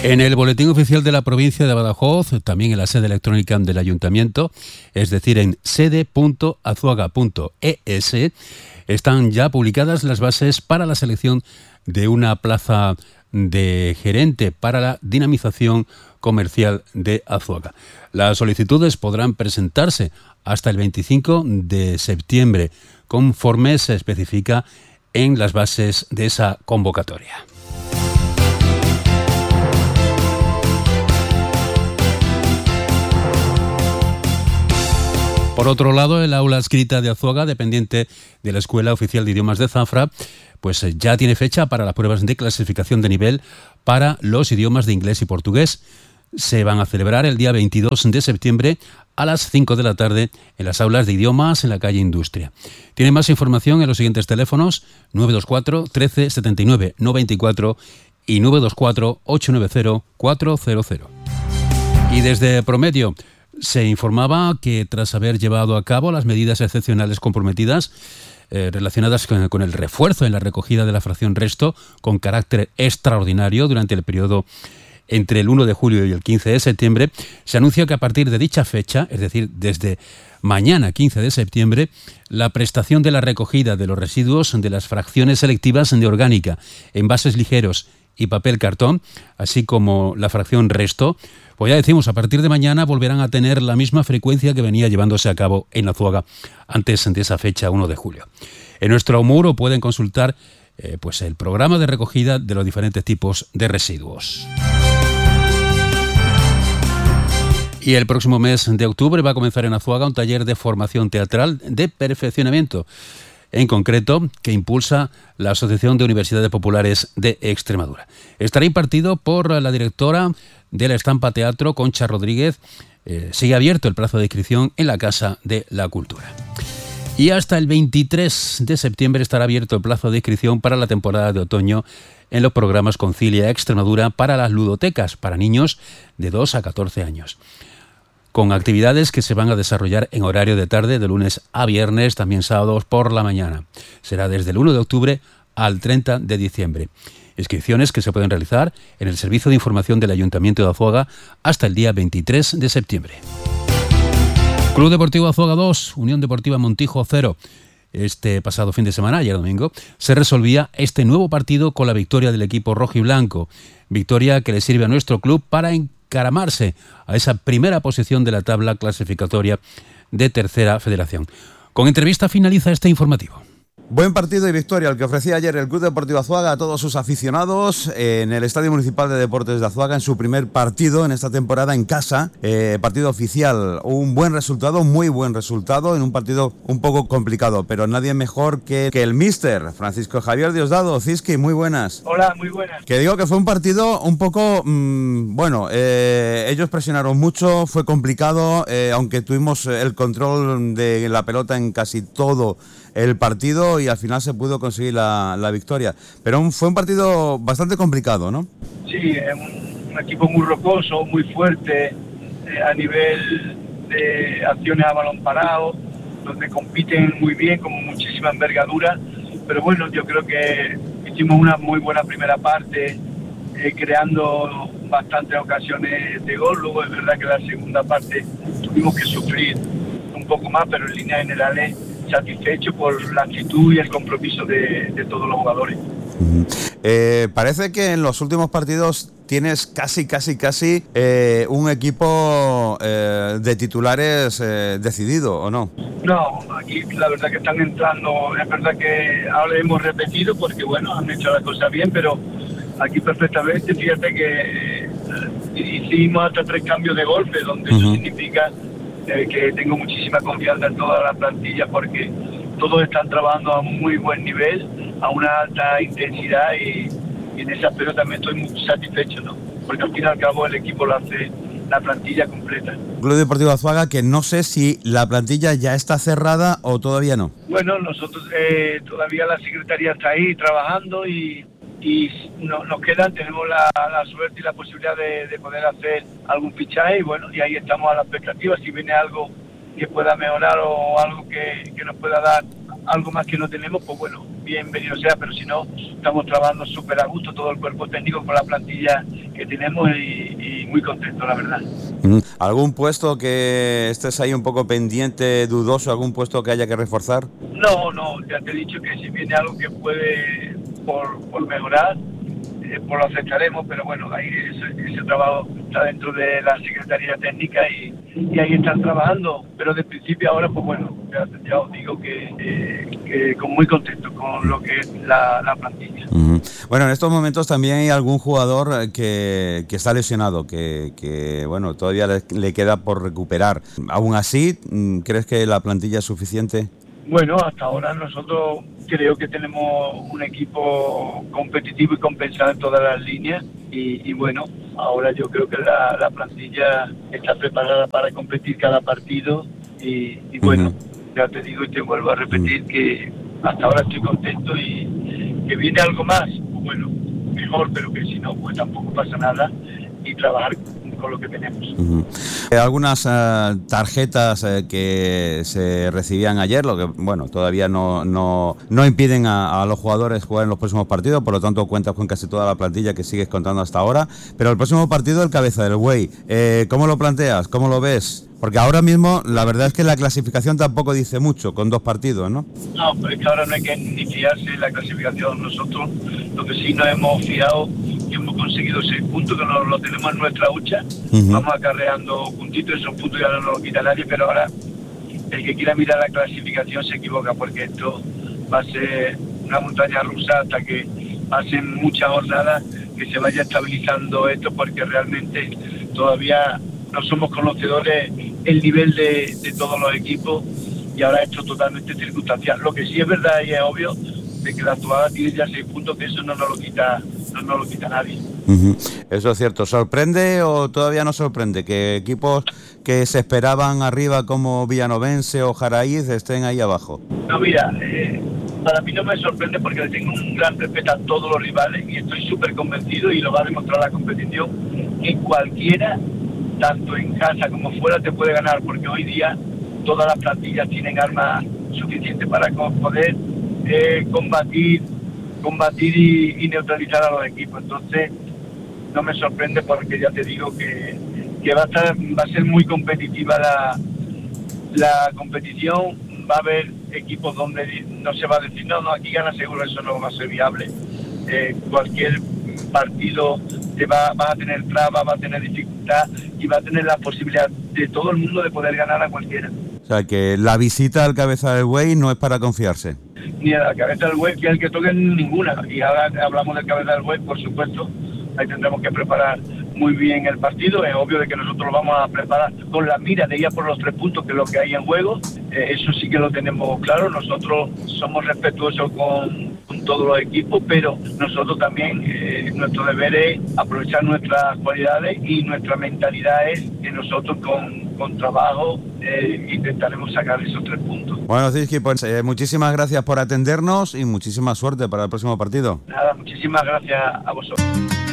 En el boletín oficial de la provincia de Badajoz, también en la sede electrónica del ayuntamiento, es decir, en sede.azuaga.es, están ya publicadas las bases para la selección de una plaza de gerente para la dinamización comercial de Azuaga. Las solicitudes podrán presentarse hasta el 25 de septiembre, conforme se especifica en las bases de esa convocatoria. Por otro lado, el aula escrita de Azuaga, dependiente de la Escuela Oficial de Idiomas de Zafra, pues ya tiene fecha para las pruebas de clasificación de nivel para los idiomas de inglés y portugués. Se van a celebrar el día 22 de septiembre a las 5 de la tarde en las aulas de idiomas en la calle Industria. Tiene más información en los siguientes teléfonos: 924 13 79 94 y 924 890 400. Y desde Promedio se informaba que tras haber llevado a cabo las medidas excepcionales comprometidas relacionadas con el refuerzo en la recogida de la fracción resto con carácter extraordinario durante el periodo entre el 1 de julio y el 15 de septiembre, se anuncia que a partir de dicha fecha, es decir, desde mañana 15 de septiembre, la prestación de la recogida de los residuos de las fracciones selectivas de orgánica, envases ligeros y papel cartón, así como la fracción resto, pues ya decimos, a partir de mañana volverán a tener la misma frecuencia que venía llevándose a cabo en Azuaga antes de esa fecha 1 de julio. En nuestro muro pueden consultar pues el programa de recogida de los diferentes tipos de residuos. Y el próximo mes de octubre va a comenzar en Azuaga un taller de formación teatral de perfeccionamiento, en concreto, que impulsa la Asociación de Universidades Populares de Extremadura. Estará impartido por la directora de la Estampa Teatro, Concha Rodríguez. Sigue abierto el plazo de inscripción en la Casa de la Cultura. Y hasta el 23 de septiembre estará abierto el plazo de inscripción para la temporada de otoño en los programas Concilia Extremadura para las ludotecas para niños de 2 a 14 años. Con actividades que se van a desarrollar en horario de tarde de lunes a viernes, también sábados por la mañana. Será desde el 1 de octubre al 30 de diciembre. Inscripciones que se pueden realizar en el Servicio de Información del Ayuntamiento de Azuaga hasta el día 23 de septiembre. Club Deportivo Azuaga 2, Unión Deportiva Montijo 0. Este pasado fin de semana, ayer domingo, se resolvía este nuevo partido con la victoria del equipo rojo y blanco. Victoria que le sirve a nuestro club para encaramarse a esa primera posición de la tabla clasificatoria de Tercera Federación. Con entrevista finaliza este informativo. Buen partido y victoria el que ofrecía ayer el Club Deportivo Azuaga a todos sus aficionados en el Estadio Municipal de Deportes de Azuaga en su primer partido en esta temporada en casa, partido oficial. Un buen resultado, muy buen resultado en un partido un poco complicado, pero nadie mejor que el míster Francisco Javier Diosdado. Cisqui, muy buenas. Hola, muy buenas. Que digo que fue un partido un poco, ellos presionaron mucho, fue complicado, aunque tuvimos el control de la pelota en casi todo el partido y al final se pudo conseguir la victoria. Pero fue un partido bastante complicado, ¿no? Sí, es un equipo muy rocoso, muy fuerte a nivel de acciones a balón parado, donde compiten muy bien, con muchísima envergadura. Pero bueno, yo creo que hicimos una muy buena primera parte, creando bastantes ocasiones de gol. Luego es verdad que la segunda parte tuvimos que sufrir un poco más, pero en líneas generales satisfecho por la actitud y el compromiso de todos los jugadores. Parece que en los últimos partidos tienes casi un equipo de titulares decidido, ¿o no? No, aquí la verdad que están entrando, es verdad que ahora hemos repetido porque bueno, han hecho las cosas bien, pero aquí perfectamente, fíjate que hicimos hasta 3 cambios de golpe, donde eso significa que tengo muchísima confianza en toda la plantilla porque todos están trabajando a un muy buen nivel, a una alta intensidad y en ese aspecto también estoy muy satisfecho, ¿no? Porque al fin y al cabo el equipo lo hace la plantilla completa. Club Deportivo Azuaga, que no sé si la plantilla ya está cerrada o todavía no. Bueno, nosotros todavía la secretaría está ahí trabajando y nos quedan, tenemos la suerte y la posibilidad de poder hacer algún fichaje y bueno, y ahí estamos a la expectativa. Si viene algo que pueda mejorar o algo que nos pueda dar algo más que no tenemos, pues bueno, bienvenido sea, pero si no, estamos trabajando súper a gusto todo el cuerpo técnico con la plantilla tenemos y muy contentos, la verdad. ¿Algún puesto que estés ahí un poco pendiente, dudoso, algún puesto que haya que reforzar? No, ya te he dicho que si viene algo que puede por mejorar, pues lo aceptaremos, pero bueno, ahí ese trabajo está dentro de la Secretaría Técnica y ahí están trabajando, pero de principio ahora, pues bueno, ya os digo que muy contento con lo que es la plantilla. Bueno, en estos momentos también hay algún jugador que está lesionado, que bueno, todavía le queda por recuperar. Aún así, ¿crees que la plantilla es suficiente? Bueno, hasta ahora nosotros creo que tenemos un equipo competitivo y compensado en todas las líneas y bueno, ahora yo creo que la plantilla está preparada para competir cada partido y bueno, ya te digo y te vuelvo a repetir que hasta ahora estoy contento y que viene algo más, pues bueno, mejor, pero que si no, pues tampoco pasa nada y trabajar con lo que tenemos. Algunas tarjetas que se recibían ayer, lo que bueno, todavía no impiden a los jugadores jugar en los próximos partidos, por lo tanto cuentas con casi toda la plantilla que sigues contando hasta ahora, pero el próximo partido, el Cabeza del Buey, ¿cómo lo planteas? ¿Cómo lo ves? Porque ahora mismo la verdad es que la clasificación tampoco dice mucho, con 2 partidos, ¿no? No, pero es que ahora no hay que ni fiarse en la clasificación. Nosotros lo que sí nos hemos fiado y hemos conseguido 6 puntos, que nos lo tenemos en nuestra hucha. Vamos acarreando puntitos, esos puntos ya no nos los quita nadie, pero ahora el que quiera mirar la clasificación se equivoca, porque esto va a ser una montaña rusa hasta que pasen muchas jornadas, que se vaya estabilizando esto, porque realmente todavía no somos conocedores el nivel de todos los equipos y ahora esto es totalmente circunstancial. Lo que sí es verdad y es obvio de que la Azuaga tiene ya 6 puntos, que eso no nos lo quita nadie. Eso es cierto. ¿Sorprende o todavía no sorprende que equipos que se esperaban arriba como Villanovense o Jaraíz estén ahí abajo? No, mira, para mí no me sorprende porque le tengo un gran respeto a todos los rivales y estoy súper convencido, y lo va a demostrar la competición, que cualquiera, tanto en casa como fuera, te puede ganar, porque hoy día todas las plantillas tienen armas suficientes para poder combatir y neutralizar a los equipos. Entonces no me sorprende, porque ya te digo que va a ser muy competitiva la competición. Va a haber equipos donde no se va a decir no, aquí gana seguro, eso no va a ser viable. Cualquier partido va a tener trabas, va a tener dificultad y va a tener la posibilidad de todo el mundo de poder ganar a cualquiera. O sea, que la visita al Cabeza del Buey no es para confiarse. Ni a la Cabeza del Buey, que es el que toque, ninguna. Y ahora hablamos del Cabeza del Buey, por supuesto, ahí tendremos que preparar muy bien el partido. Es obvio de que nosotros lo vamos a preparar con la mira de ir a por los 3 puntos, que es lo que hay en juego. Eso sí que lo tenemos claro. Nosotros somos respetuosos con todos los equipos, pero nosotros también, nuestro deber es aprovechar nuestras cualidades, y nuestra mentalidad es que nosotros con trabajo intentaremos sacar esos 3 puntos. Bueno, Cizki, pues muchísimas gracias por atendernos y muchísima suerte para el próximo partido. Nada, muchísimas gracias a vosotros.